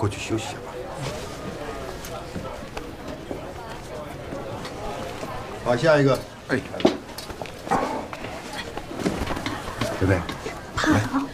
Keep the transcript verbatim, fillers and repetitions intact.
回去休息一下吧。好，下一个。哎，贝贝， 怕了。